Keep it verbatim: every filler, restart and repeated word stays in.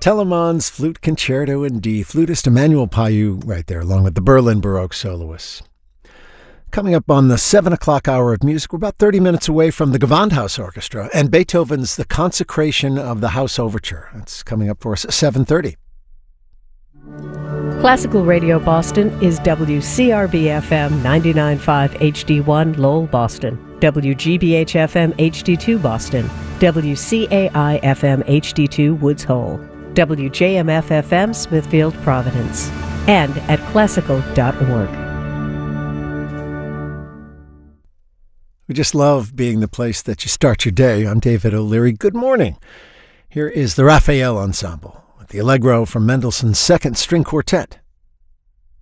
Telemann's Flute Concerto in D. Flutist Emmanuel Payou right there, along with the Berlin Baroque soloists. Coming up on the seven o'clock hour of music, we're about thirty minutes away from the Gewandhaus Orchestra and Beethoven's The Consecration of the House Overture. That's coming up for us at seven thirty. Classical Radio Boston is W C R B F M ninety-nine point five H D one Lowell, Boston, W G B H F M H D two Boston, W C A I F M H D two Woods Hole, W J M F F M Smithfield, Providence, and at classical dot org. We just love being the place that you start your day. I'm David O'Leary. Good morning. Here is the Raphael Ensemble with the Allegro from Mendelssohn's Second String Quartet.